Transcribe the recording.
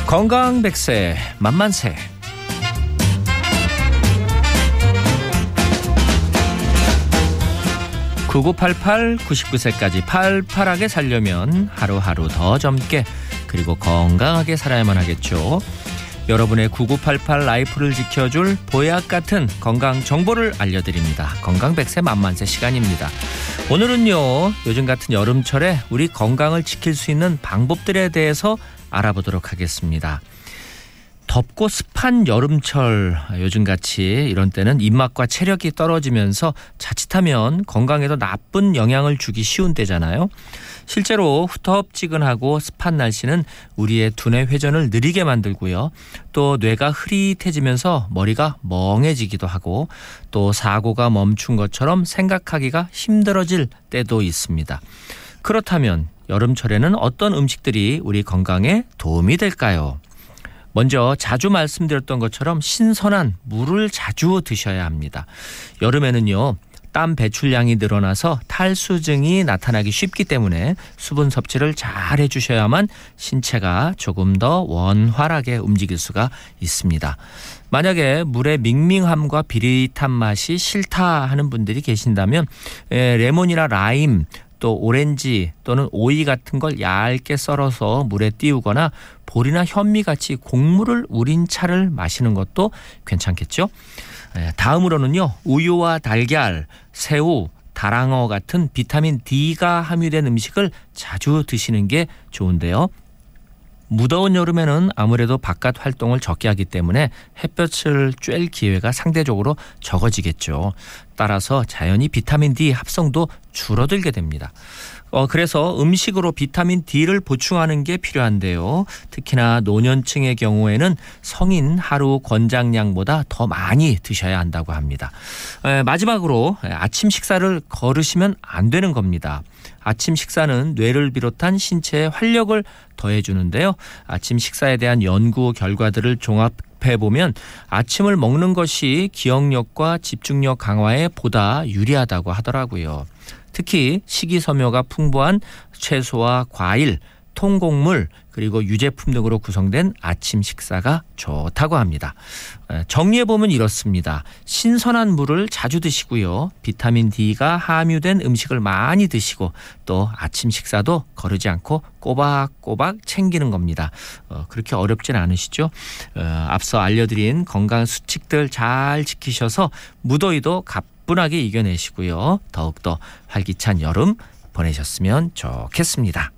건강 100세 만만세. (9988) 99세까지 팔팔하게 살려면 하루하루 더 젊게 그리고 건강하게 살아야만 하겠죠. 여러분의 9988 라이프를 지켜줄 보약 같은 건강 정보를 알려드립니다. 건강 100세 만만세 시간입니다. 오늘은요, 요즘 같은 여름철에 우리 건강을 지킬 수 있는 방법들에 대해서 알아보도록 하겠습니다. 덥고 습한 여름철, 요즘같이 이런 때는 입맛과 체력이 떨어지면서 자칫하면 건강에도 나쁜 영향을 주기 쉬운 때잖아요. 실제로 후텁지근하고 습한 날씨는 우리의 두뇌 회전을 느리게 만들고요. 또 뇌가 흐릿해지면서 머리가 멍해지기도 하고 또 사고가 멈춘 것처럼 생각하기가 힘들어질 때도 있습니다. 그렇다면 여름철에는 어떤 음식들이 우리 건강에 도움이 될까요? 먼저 자주 말씀드렸던 것처럼 신선한 물을 자주 드셔야 합니다. 여름에는요, 땀 배출량이 늘어나서 탈수증이 나타나기 쉽기 때문에 수분 섭취를 잘 해주셔야만 신체가 조금 더 원활하게 움직일 수가 있습니다. 만약에 물의 밍밍함과 비릿한 맛이 싫다 하는 분들이 계신다면 레몬이나 라임, 또 오렌지 또는 오이 같은 걸 얇게 썰어서 물에 띄우거나 볼이나 현미같이 곡물을 우린 차를 마시는 것도 괜찮겠죠. 다음으로는요, 우유와 달걀, 새우, 다랑어 같은 비타민 D가 함유된 음식을 자주 드시는 게 좋은데요. 무더운 여름에는 아무래도 바깥 활동을 적게 하기 때문에 햇볕을 쬐일 기회가 상대적으로 적어지겠죠. 따라서 자연히 비타민 D 합성도 줄어들게 됩니다. 그래서 음식으로 비타민 D를 보충하는 게 필요한데요. 특히나 노년층의 경우에는 성인 하루 권장량보다 더 많이 드셔야 한다고 합니다. 마지막으로 아침 식사를 거르시면 안 되는 겁니다. 아침 식사는 뇌를 비롯한 신체에 활력을 더해주는데요. 아침 식사에 대한 연구 결과들을 종합해보면 아침을 먹는 것이 기억력과 집중력 강화에 보다 유리하다고 하더라고요. 특히 식이섬유가 풍부한 채소와 과일, 통곡물 그리고 유제품 등으로 구성된 아침 식사가 좋다고 합니다. 정리해보면 이렇습니다. 신선한 물을 자주 드시고요. 비타민 D가 함유된 음식을 많이 드시고 또 아침 식사도 거르지 않고 꼬박꼬박 챙기는 겁니다. 그렇게 어렵진 않으시죠? 앞서 알려드린 건강 수칙들 잘 지키셔서 무더위도 가뿐하게 이겨내시고요. 더욱더 활기찬 여름 보내셨으면 좋겠습니다.